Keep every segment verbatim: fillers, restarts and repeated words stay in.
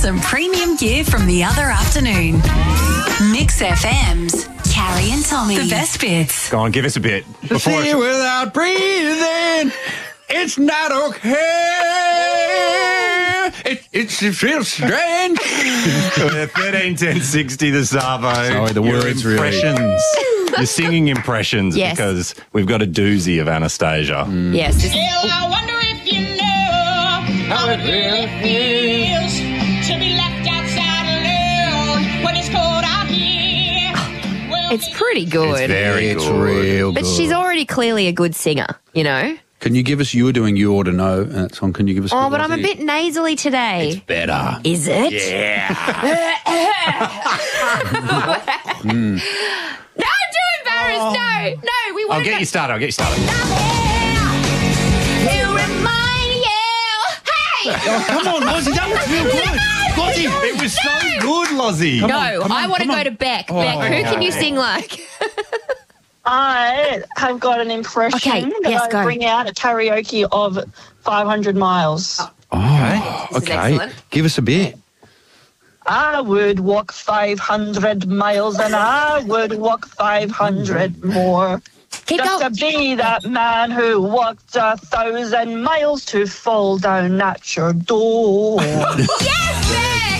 some premium gear from the other afternoon. Mix F M's Carrie and Tommy. The best bits. Go on, give us a bit. To see it without breathing, it's not okay. It, it's, it feels strange. thirteen ten sixty the Savo. Sorry, the Your words really- impressions. You're singing impressions Yes. because we've got a doozy of Anastasia. Yes. This, I wonder if you know how it really feels to be left outside alone when it's cold out here. Well, it's pretty good. It's very It's good. real good. But she's already clearly a good singer, you know? Can you give us, you were doing You Ought to Know in that song. Can you give us Oh, bit but of I'm a the- bit nasally today. better. Is it? Yeah. No, I'm too embarrassed. No, no, we want I'll to get you started. I'll get you started. To remind you. Hey! Oh, come on, Lozzie, that was real good. Lozzie. It was so good, Lozzie. No, come I on, want to come go on. to Beck. Oh, Beck, who can you okay. sing like? I have got an impression Okay, that yes, I go. bring out at karaoke of five hundred miles. Oh, This is okay. excellent. Give us a bit. I would walk five hundred miles and I would walk five hundred more. Keep Just going. to be that man who walked a thousand miles to fall down at your door. Yes, Beck!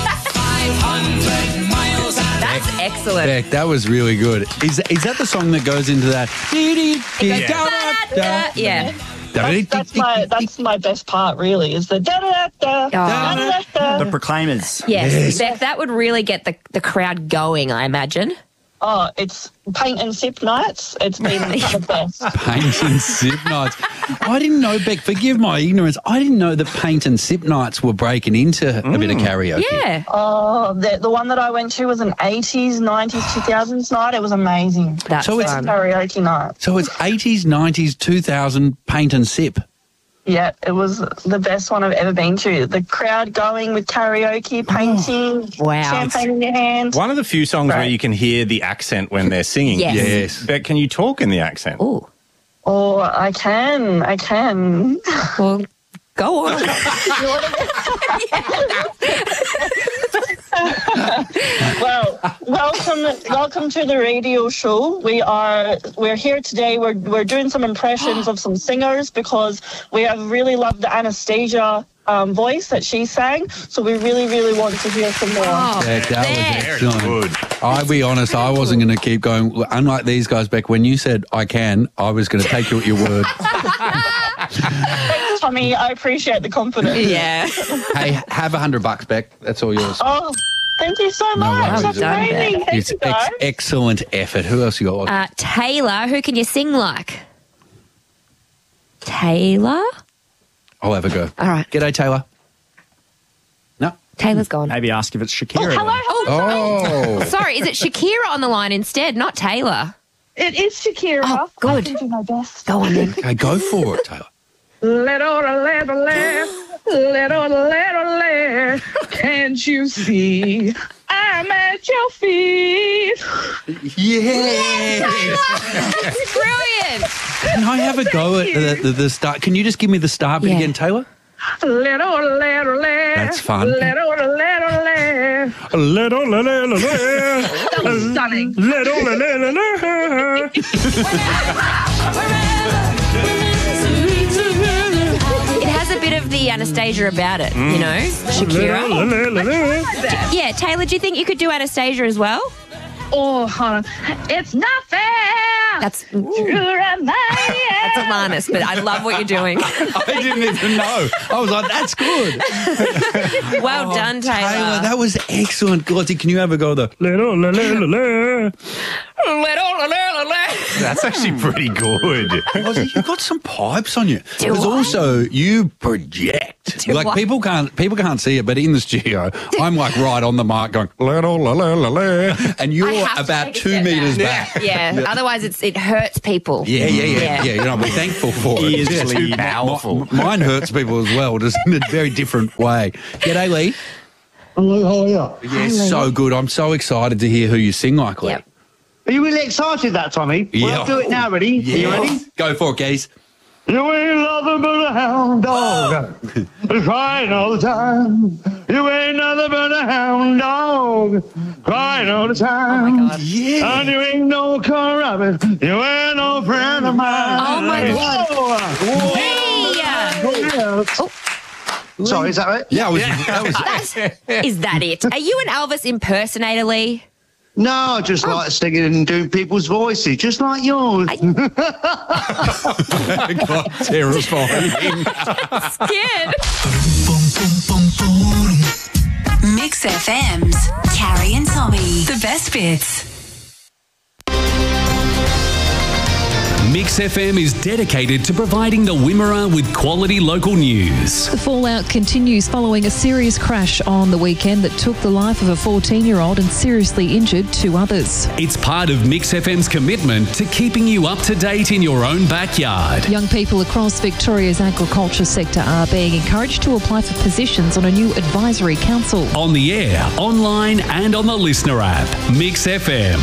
That's excellent. Beck, that was really good. Is is that the song that goes into that? Da-da-da. Yeah. That's, that's my that's my best part, really, is the da da da da da da. The Proclaimers. Yes. Yes. Beck, that would really get the, the crowd going, I imagine. Oh, it's paint and sip nights. It's been the best. Paint and sip nights. I didn't know, Beck, forgive my ignorance, I didn't know that paint and sip nights were breaking into a bit of karaoke. Yeah. Oh, the, the one that I went to was an eighties, nineties, two thousands night. It was amazing. That's So it's- fun. Karaoke night. So it's eighties, nineties, two thousand paint and sip. Yeah, it was the best one I've ever been to. The crowd going with karaoke, painting, Wow. champagne in your hand. One of the few songs where Right. you can hear the accent when they're singing. Yes. Yes. But can you talk in the accent? Ooh. Oh, I can, I can. Well, go on. Well, welcome, welcome to the radio show. We are we're here today. We're we're doing some impressions of some singers because we have really loved the Anastasia um, voice that she sang. So we really, really want to hear some more. Oh, Beck, that Beck. was Very excellent. good. I'll be honest, I wasn't going to keep going. Unlike these guys, Beck, when you said I can, I was going to take you at your word. Thanks, Tommy. I appreciate the confidence. Yeah. Hey, have a hundred bucks, Beck. That's all yours. Oh, thank you so much. worries. That's Well done, amazing. Beck. Thank It's you, guys. ex- excellent effort. Who else you got? Uh, Taylor, who can you sing like? Taylor? I'll have a go. All right. G'day, Taylor. No. Taylor's gone. Maybe ask if it's Shakira. Hello. Oh. Sorry, is it Shakira on the line instead, not Taylor? It is Shakira. Oh, good. I can do my best. Go on then. Okay, go for it, Taylor. Little, little, little, little, little, can't you see? I'm at your feet. Yeah. Brilliant. Can I have a go at the, the, the start? Can you just give me the start bit Yeah. again, Taylor? Little, little, That's fun. Little, little, Little, little, little, that was stunning. little, little, It has a bit of the Anastasia about it, you know? Shakira. Yeah, Taylor, do you think you could do Anastasia as well? Oh, hold on. It's not fair. That's to remind that's Alanis, but I love what you're doing. I didn't even know. I was like, that's good. Well done, Taylor. Taylor, that was excellent. Glotty, can you have a go though? little, little, little. Little, That's actually pretty good. Glotty, you've got some pipes on you. Do Because I? also you project. Do like I? people can't people can't see it, but in the studio, I'm like right on the mark going little, little, little, and I you're have to about take a two step meters back. back. Yeah, otherwise it's it hurts people. Yeah, yeah, yeah, Yeah. yeah. You know, we're thankful for it. He is Yes. too Mi- powerful. mi- Mine hurts people as well, just in a very different way. G'day, Lee. Hello, how are you? Yeah, so good. I'm so excited to hear who you sing like, Lee. Yep. Are you really excited that, Tommy? Well, Yeah. I'll do it now, ready? Are you ready? Go for it, Geese. You ain't nothing but a hound dog. Crying all the time. You ain't nothing but a hound dog. Crying all the time. Oh, my God. Yeah. And you ain't no car rabbit. You ain't no friend of mine. Oh, my God. Whoa. Hey! Oh. Sorry, is that right? Yeah, I was, that was That's, is that it? Are you an Elvis impersonator, Lee? No, I just Oh. like singing and doing people's voices, just like yours. God, terrifying. Scared. Mix F M's Carrie and Tommy. The best bits. Mix F M is dedicated to providing the Wimmera with quality local news. The fallout continues following a serious crash on the weekend that took the life of a fourteen-year-old and seriously injured two others. It's part of Mix F M's commitment to keeping you up to date in your own backyard. Young people across Victoria's agriculture sector are being encouraged to apply for positions on a new advisory council. On the air, online and on the listener app. Mix F M.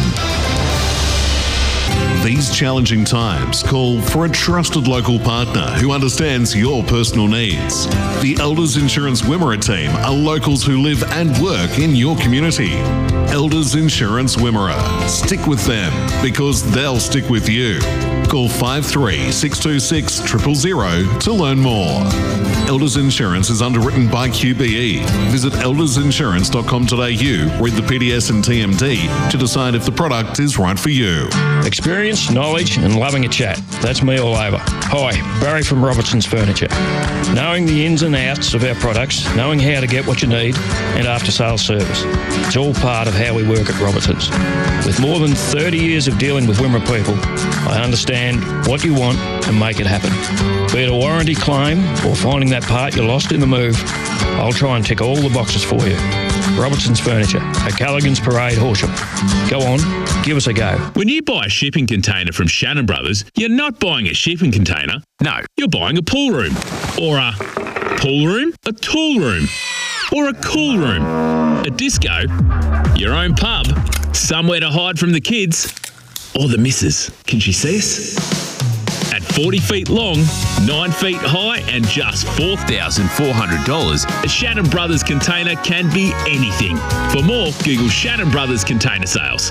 These challenging times call for a trusted local partner who understands your personal needs. The Elders Insurance Wimmera team are locals who live and work in your community. Elders Insurance Wimmera. Stick with them because they'll stick with you. Call five three six two six zero zero zero to learn more. Elders Insurance is underwritten by Q B E. Visit elders insurance dot com dot a u, read the P D S and T M D to decide if the product is right for you. Experience, knowledge and loving a chat. That's me all over. Hi, Barry from Robertson's Furniture. Knowing the ins and outs of our products, knowing how to get what you need and after sales service. It's all part of how we work at Robertson's. With more than thirty years of dealing with Wimmera people, I understand what you want and make it happen. Be it a warranty claim or finding that part you lost in the move, I'll try and tick all the boxes for you. Robertson's Furniture at Callaghan's Parade, Horsham. Go on, give us a go. When you buy a shipping container from Shannon Brothers, you're not buying a shipping container. No, you're buying a pool room. Or a pool room, a tool room, or a cool room, a disco, your own pub, somewhere to hide from the kids, or the missus. Can she see us? At forty feet long, nine feet high and just four thousand four hundred dollars, a Shannon Brothers container can be anything. For more, Google Shannon Brothers container sales.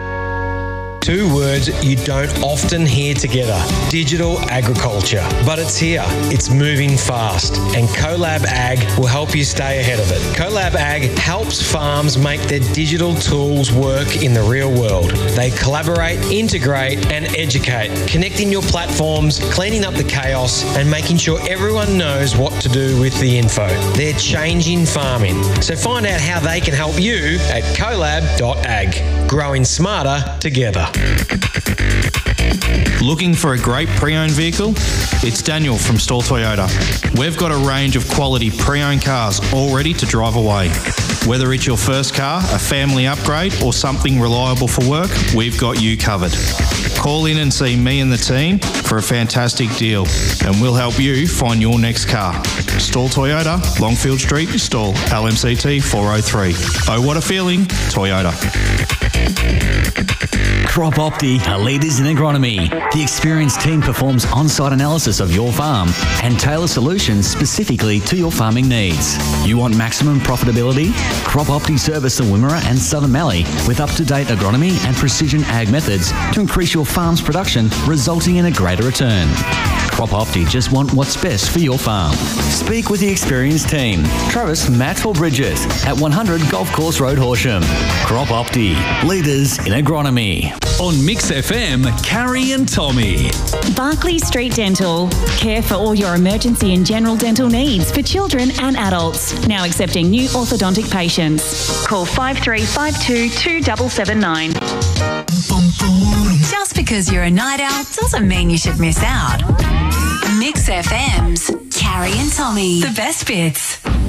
Two words you don't often hear together, digital agriculture. But it's here, it's moving fast, and CoLab Ag will help you stay ahead of it. CoLab Ag helps farms make their digital tools work in the real world. They collaborate, integrate and educate, connecting your platforms, cleaning up the chaos and making sure everyone knows what to do with the info. They're changing farming. So find out how they can help you at colab dot ag. Growing smarter together. Looking for a great pre-owned vehicle? It's Daniel from Stall Toyota. We've got a range of quality pre-owned cars all ready to drive away. Whether it's your first car, a family upgrade, or something reliable for work, we've got you covered. Call in and see me and the team for a fantastic deal, and we'll help you find your next car. Stall Toyota, Longfield Street, Stall, L M C T four oh three. Oh, what a feeling, Toyota. Crop Opti are leaders in agronomy. The experienced team performs on-site analysis of your farm and tailor solutions specifically to your farming needs. You want maximum profitability? Crop Opti service the Wimmera and Southern Mallee with up-to-date agronomy and precision ag methods to increase your farm's production, resulting in a greater return. Crop Opti just want what's best for your farm. Speak with the experienced team. Travis, Matt or Bridget at one hundred Golf Course Road, Horsham. Crop Opti, leaders in agronomy. On Mix F M, Carrie and Tommy. Barclay Street Dental. Care for all your emergency and general dental needs for children and adults. Now accepting new orthodontic patients. Call five three five two two seven seven nine. Just because you're a night owl doesn't mean you should miss out. Mix F M's Carrie and Tommy. The best bits.